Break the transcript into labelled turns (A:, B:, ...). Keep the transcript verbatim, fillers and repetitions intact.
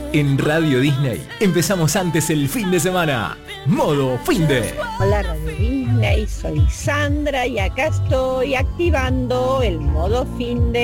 A: En Radio Disney empezamos antes el fin de semana. Modo Finde.
B: Hola Radio Disney, soy Sandra y acá estoy activando el modo Finde.